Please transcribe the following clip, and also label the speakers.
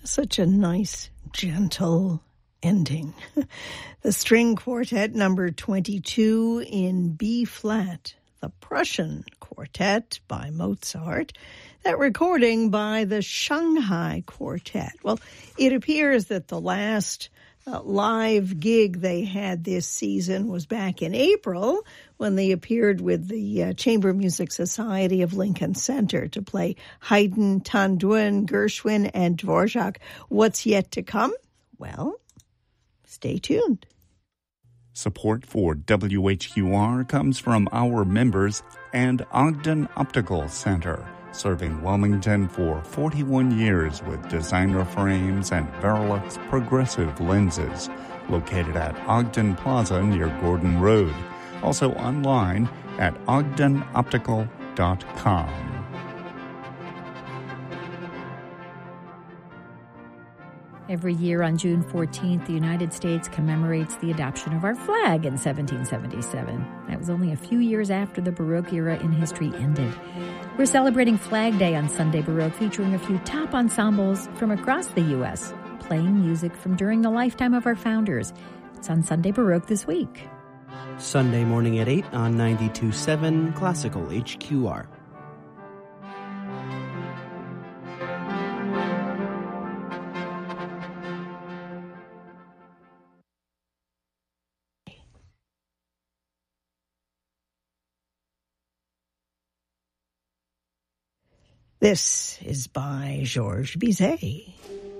Speaker 1: Such a nice, gentle ending. The string quartet number 22 in B-flat, the Prussian Quartet by Mozart, that recording by the Shanghai Quartet. Well, it appears that the last live gig they had this season was back in April when they appeared with the Chamber Music Society of Lincoln Center to play Haydn, Tanduin, Gershwin, and Dvorak. What's yet to come? Well, stay tuned.
Speaker 2: Support for WHQR comes from our members and Ogden Optical Center, serving Wilmington for 41 years with designer frames and Verilux progressive lenses. Located at Ogden Plaza near Gordon Road. Also online at ogdenoptical.com.
Speaker 3: Every year on June 14th, the United States commemorates the adoption of our flag in 1777. That was only a few years after the Baroque era in history ended. We're celebrating Flag Day on Sunday Baroque, featuring a few top ensembles from across the U.S., playing music from during the lifetime of our founders. It's on Sunday Baroque this week.
Speaker 4: Sunday morning at 8 on 92.7 Classical HQR.
Speaker 1: This is by Georges Bizet.